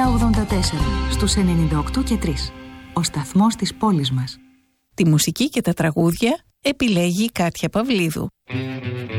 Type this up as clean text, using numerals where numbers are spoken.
στους 98 και 3. Ο σταθμός της πόλης μας. Τη μουσική και τα τραγούδια επιλέγει η Κάτια Παυλίδου.